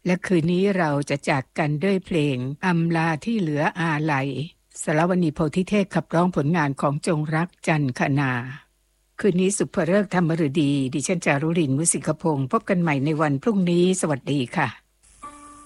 และคืนนี้เราจะจากกันด้วยเพลงอำลาที่เหลืออาลัยสรวณีโพธิเทพขับร้องผลงานของจงรักจันทนาคืนนี้สุภฤกษ์ธรรมฤดีดิฉันจารุรินทร์ มุสิกพงศ์พบกันใหม่ในวันพรุ่งนี้สวัสดีค่ะ